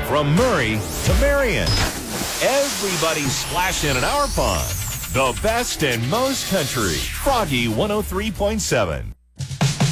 From Murray to Marion, everybody's splashing in our pond. The best and most country. Froggy 103.7.